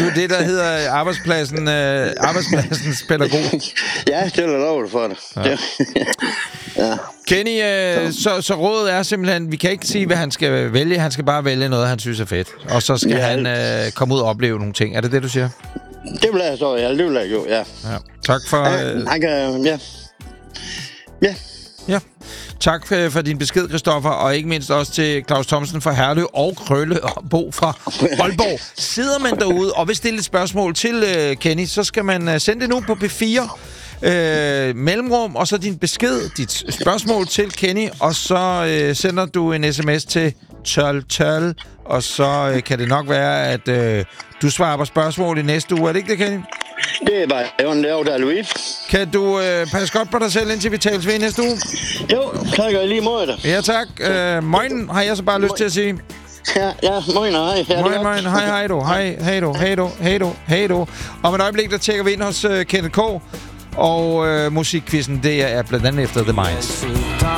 er det, der hedder arbejdspladsens pædagog. Ja, det vil jeg love dig for det. Ja. Ja. Kenny, så rådet er simpelthen, vi kan ikke sige, hvad han skal vælge. Han skal bare vælge noget, han synes er fedt. Og så skal han komme ud og opleve nogle ting. Er det det, du siger? Det vil jeg så, ja. Det vil jeg jo, ja. Tak for... Han kan, ja. Ja. Ja. Tak for din besked, Christoffer, og ikke mindst også til Claus Thomsen fra Herlev og Krølle og Bo fra Aalborg. Sidder man derude og vil stille et spørgsmål til Kenny, så skal man sende det nu på P4 mellemrum, og så din besked, dit spørgsmål til Kenny, og så sender du en sms til 1212, og så kan det nok være, at du svarer på spørgsmål i næste uge. Er det ikke det, Kenny? Det er bare der er Louise. Kan du passe godt på dig selv, indtil vi tales ved næste uge? Jo, tak og lige mod dig. Ja, tak. Moin har jeg så bare lyst til at sige. Ja, moin og hej. Ja, moin, hej du. Hej du. Om et øjeblik, der tjekker vi ind hos Kenneth K. Og musikquizzen, det er blandt andet efter The Minds.